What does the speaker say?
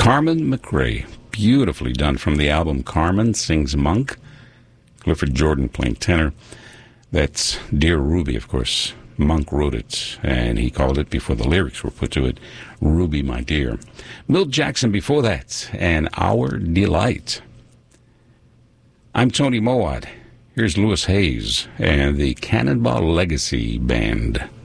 Carmen McRae, beautifully done from the album Carmen Sings Monk. Clifford Jordan playing tenor. That's Dear Ruby, of course. Monk wrote it, and he called it, before the lyrics were put to it, Ruby, My Dear. Milt Jackson before that, and Our Delight. I'm Tony Mowat. Here's Louis Hayes and the Cannonball Legacy Band.